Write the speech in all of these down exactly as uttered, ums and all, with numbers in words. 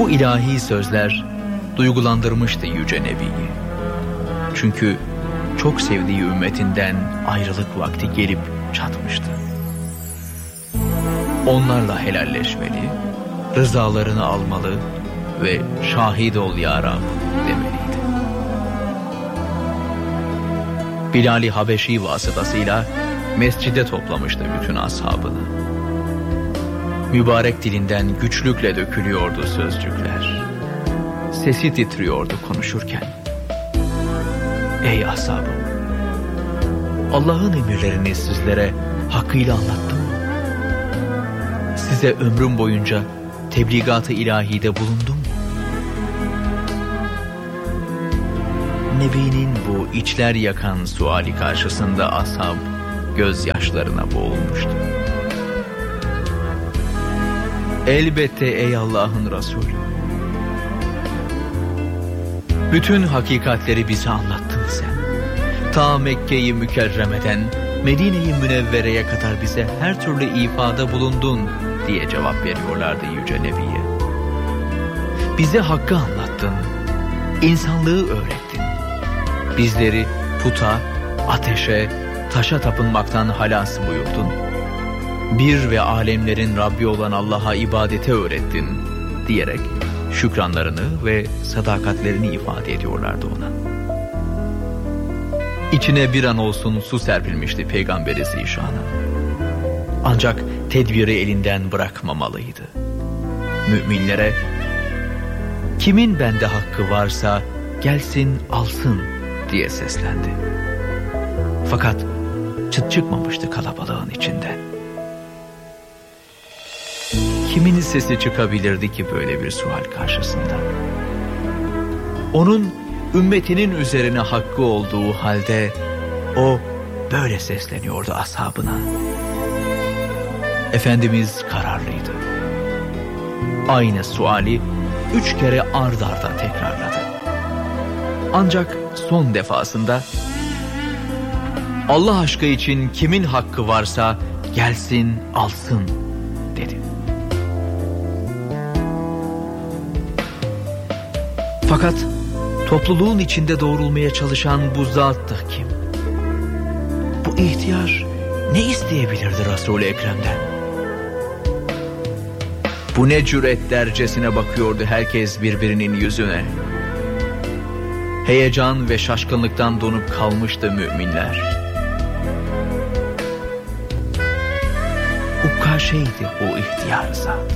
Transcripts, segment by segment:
Bu ilahi sözler duygulandırmıştı Yüce Nebi'yi. Çünkü çok sevdiği ümmetinden ayrılık vakti gelip çatmıştı. Onlarla helalleşmeli, rızalarını almalı ve şahit ol ya Rab demeliydi. Bilal-i Habeşi vasıtasıyla mescide toplamıştı bütün ashabını. Mübarek dilinden güçlükle dökülüyordu sözcükler. Sesi titriyordu konuşurken. Ey ashabım! Allah'ın emirlerini sizlere hakkıyla anlattım mı? Size ömrüm boyunca tebligat-ı ilahide bulundum mu? Nebi'nin bu içler yakan suali karşısında ashab gözyaşlarına boğulmuştu. Elbette ey Allah'ın Resulü. Bütün hakikatleri bize anlattın sen. Ta Mekke-i Mükerreme'den Medine-i Münevvere'ye kadar bize her türlü ifade bulundun diye cevap veriyorlardı Yüce Nebi'ye. Bize hakkı anlattın, insanlığı öğrettin. Bizleri puta, ateşe, taşa tapınmaktan halas buyurdun. Bir ve alemlerin Rabbi olan Allah'a ibadete öğrettin diyerek şükranlarını ve sadakatlerini ifade ediyorlardı ona. İçine bir an olsun su serpilmişti Peygamberi Zişan'a. Ancak tedbiri elinden bırakmamalıydı. Müminlere, kimin bende hakkı varsa gelsin alsın diye seslendi. Fakat çıt çıkmamıştı kalabalığın içinden. Kimin sesi çıkabilirdi ki böyle bir sual karşısında? Onun ümmetinin üzerine hakkı olduğu halde o böyle sesleniyordu ashabına. Efendimiz kararlıydı. Aynı suali üç kere ard arda tekrarladı. Ancak son defasında Allah aşkı için kimin hakkı varsa gelsin alsın dedi. Fakat topluluğun içinde doğrulmaya çalışan bu zat da kim? Bu ihtiyar ne isteyebilirdi Resul-i Ekrem'den? Bu ne cüret dercesine bakıyordu herkes birbirinin yüzüne. Heyecan ve şaşkınlıktan donup kalmıştı müminler. Ukaşe'ydi o ihtiyar zat.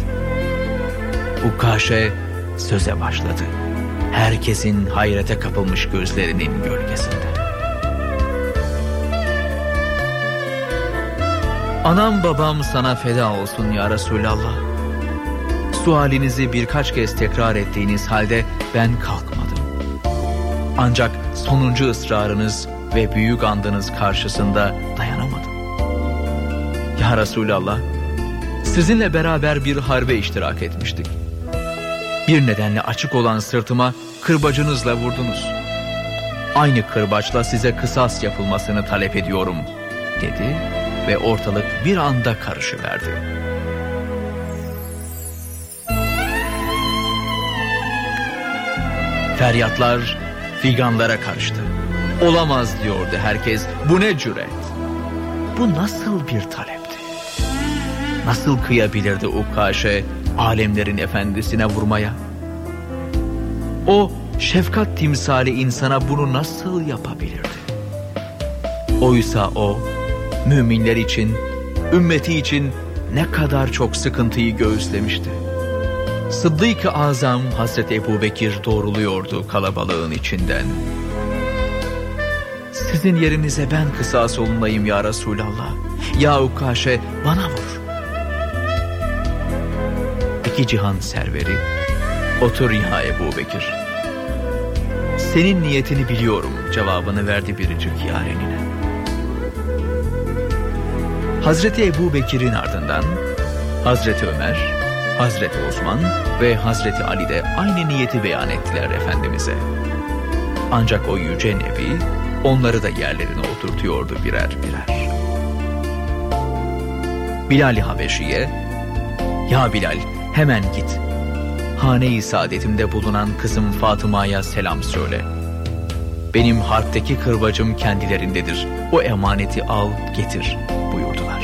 Ukaşe söze başladı. Herkesin hayrete kapılmış gözlerinin gölgesinde. Anam babam sana feda olsun ya Resulallah. Sualinizi birkaç kez tekrar ettiğiniz halde ben kalkmadım. Ancak sonuncu ısrarınız ve büyük andınız karşısında dayanamadım. Ya Resulallah, sizinle beraber bir harbe iştirak etmiştik. Bir nedenle açık olan sırtıma kırbacınızla vurdunuz. Aynı kırbaçla size kısas yapılmasını talep ediyorum dedi ve ortalık bir anda karışıverdi. Feryatlar figanlara karıştı. Olamaz diyordu herkes. Bu ne cüret? Bu nasıl bir talepti? Nasıl kıyabilirdi Ukaşe alemlerin efendisine vurmaya? O şefkat timsali insana bunu nasıl yapabilirdi? Oysa o müminler için, ümmeti için ne kadar çok sıkıntıyı göğüslemişti. Sıddık-ı Azam Hazreti Ebubekir doğruluyordu kalabalığın içinden. Sizin yerinize ben kısas olunayım ya Resulallah. Ya Ukaşe bana vur. İki cihan serveri, otur ya Ebubekir. Senin niyetini biliyorum cevabını verdi biricik yarenine. Hazreti Ebubekir'in ardından Hazreti Ömer, Hazreti Osman ve Hazreti Ali de aynı niyeti beyan ettiler Efendimiz'e. Ancak o yüce Nebi onları da yerlerine oturtuyordu birer birer. Bilal-i Habeşi'ye, ya Bilal hemen git, hane-i saadetimde bulunan kızım Fatıma'ya selam söyle. Benim harpteki kırbacım kendilerindedir. O emaneti al getir buyurdular.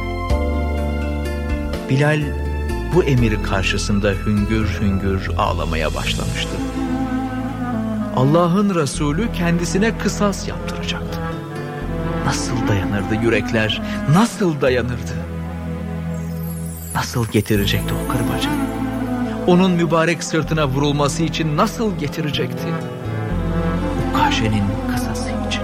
Bilal bu emir karşısında hüngür hüngür ağlamaya başlamıştı. Allah'ın Resulü kendisine kısas yaptıracaktı. Nasıl dayanırdı yürekler, nasıl dayanırdı? Nasıl getirecekti o kırbacı? Onun mübarek sırtına vurulması için nasıl getirecekti? Ukaşe'nin kısası için.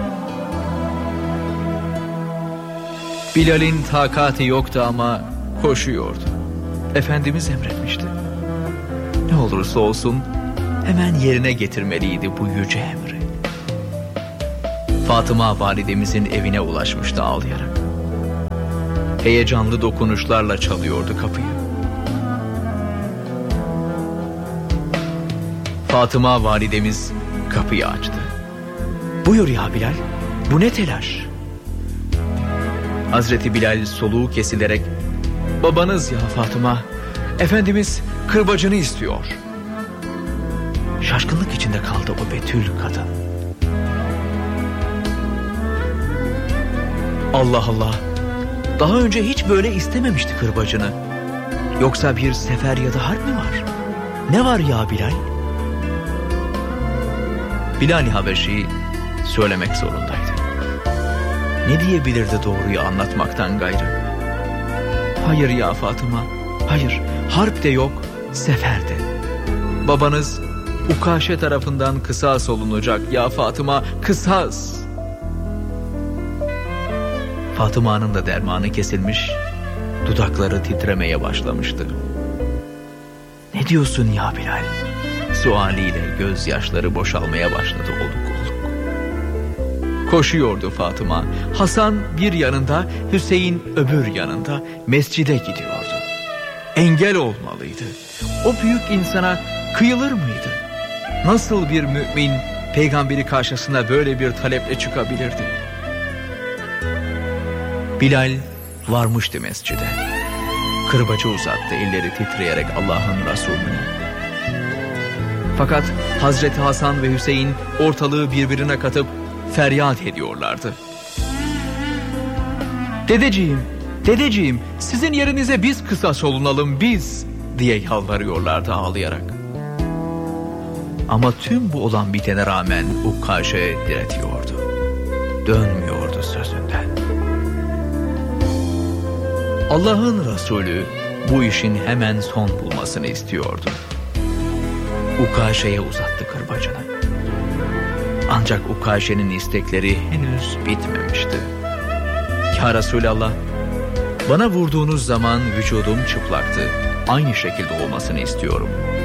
Bilal'in takati yoktu ama koşuyordu. Efendimiz emretmişti. Ne olursa olsun hemen yerine getirmeliydi bu yüce emri. Fatıma validemizin evine ulaşmıştı ağlayarak. Heyecanlı dokunuşlarla çalıyordu kapıyı. Fatıma validemiz kapıyı açtı. Buyur ya Bilal, bu ne telaş? Hazreti Bilal soluğu kesilerek, babanız ya Fatıma, Efendimiz kırbacını istiyor. Şaşkınlık içinde kaldı o betül kadın. Allah Allah, daha önce hiç böyle istememişti kırbacını. Yoksa bir sefer ya da harp mi var? Ne var ya Bilal? Bilal-i Habeşi söylemek zorundaydı. Ne diyebilirdi doğruyu anlatmaktan gayrı? Hayır ya Fatıma, hayır, harp de yok, sefer de. Babanız Ukaşe tarafından kısas olunacak ya Fatıma, kısas. Fatıma'nın da dermanı kesilmiş, dudakları titremeye başlamıştı. Ne diyorsun ya Bilal? Sualiyle gözyaşları boşalmaya başladı oluk oluk. Koşuyordu Fatıma. Hasan bir yanında, Hüseyin öbür yanında mescide gidiyordu. Engel olmalıydı. O büyük insana kıyılır mıydı? Nasıl bir mümin peygamberi karşısına böyle bir taleple çıkabilirdi? Bilal varmıştı mescide. Kırbacı uzattı elleri titreyerek Allah'ın Resulüne. Fakat Hazreti Hasan ve Hüseyin ortalığı birbirine katıp feryat ediyorlardı. Dedeciğim, dedeciğim, sizin yerinize biz kısas olunalım biz diye yalvarıyorlardı ağlayarak. Ama tüm bu olan bitene rağmen Ukaşe diretiyordu. Dönmüyordu sözünden. Allah'ın Resulü bu işin hemen son bulmasını istiyordu. Ukaşe'ye uzattı kırbacını. Ancak Ukaşe'nin istekleri henüz bitmemişti. Ya Resulallah, bana vurduğunuz zaman vücudum çıplaktı. Aynı şekilde olmasını istiyorum.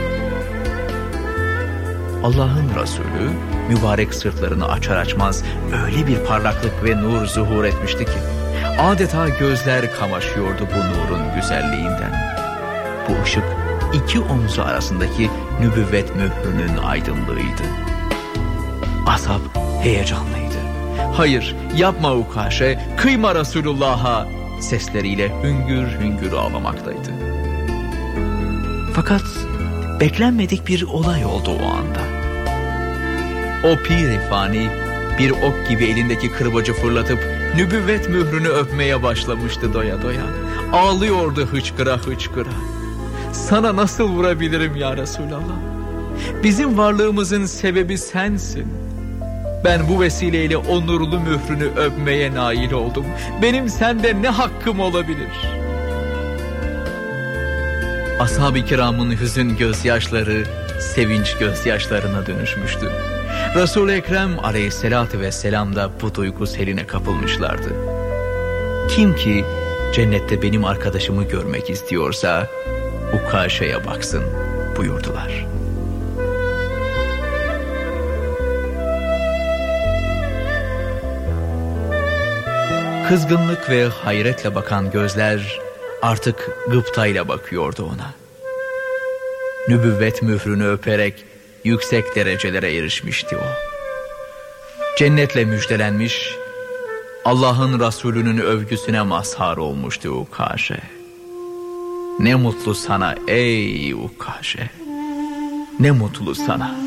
Allah'ın Resulü mübarek sırtlarını açar açmaz öyle bir parlaklık ve nur zuhur etmişti ki adeta gözler kamaşıyordu bu nurun güzelliğinden. Bu ışık iki omzu arasındaki nübüvvet mührünün aydınlığıydı. Ashab heyecanlıydı. Hayır, yapma Ukaşe, kıyma Resulullah'a sesleriyle hüngür hüngür ağlamaktaydı. Fakat beklenmedik bir olay oldu o anda. O pir-i-fani bir ok gibi elindeki kırbacı fırlatıp nübüvvet mührünü öpmeye başlamıştı doya doya. Ağlıyordu hıçkıra hıçkıra. Sana nasıl vurabilirim ya Resulallah? Bizim varlığımızın sebebi sensin. Ben bu vesileyle o nurlu mührünü öpmeye nail oldum. Benim sende ne hakkım olabilir? Ashab-ı kiramın hüzün gözyaşları sevinç gözyaşlarına dönüşmüştü. Resul-i Ekrem aleyhissalatü vesselam da bu duygu seline kapılmışlardı. Kim ki cennette benim arkadaşımı görmek istiyorsa Ukaşe'ye baksın buyurdular. Kızgınlık ve hayretle bakan gözler artık gıptayla bakıyordu ona. Nübüvvet mührünü öperek yüksek derecelere erişmişti o. Cennetle müjdelenmiş, Allah'ın Resulü'nün övgüsüne mazhar olmuştu Ukaşe. Ne mutlu sana ey Ukaşe. Ne mutlu sana.